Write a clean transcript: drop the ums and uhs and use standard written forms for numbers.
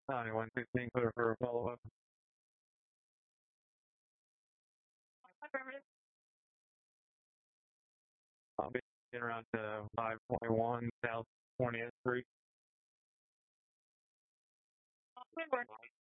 9115, clear for a follow-up. I'll be in around 5.1 South 20th Street.